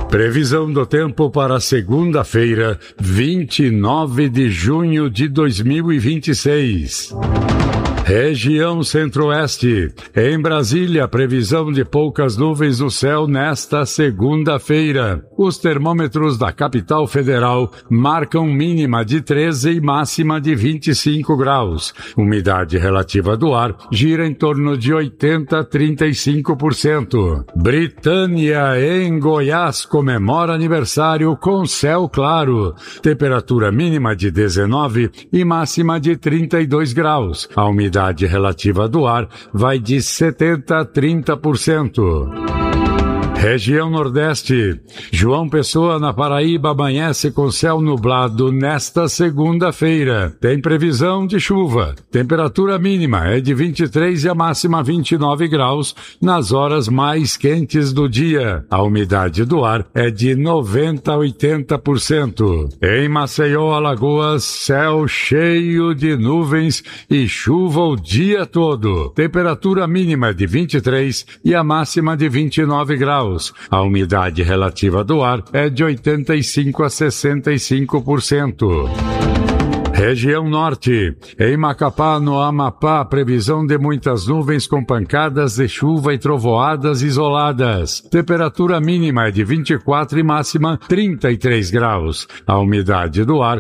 Previsão do tempo para segunda-feira, 29 de junho de 2026. Região Centro-Oeste. Em Brasília, previsão de poucas nuvens no céu nesta segunda-feira. Os termômetros da capital federal marcam mínima de 13 e máxima de 25 graus. Umidade relativa do ar gira em torno de 80 a 35%. Britânia, em Goiás, comemora aniversário com céu claro. Temperatura mínima de 19 e máxima de 32 graus. A umidade relativa do ar vai de 70 a 30%. Região Nordeste. João Pessoa, na Paraíba, amanhece com céu nublado nesta segunda-feira. Tem previsão de chuva. Temperatura mínima é de 23 e a máxima 29 graus nas horas mais quentes do dia. A umidade do ar é de 90 a 80%. Em Maceió, Alagoas, céu cheio de nuvens e chuva o dia todo. Temperatura mínima é de 23 e a máxima de 29 graus. A umidade relativa do ar é de 85 a 65%. Região Norte. Em Macapá, no Amapá, previsão de muitas nuvens com pancadas de chuva e trovoadas isoladas. Temperatura mínima é de 24 e máxima 33 graus. A umidade do ar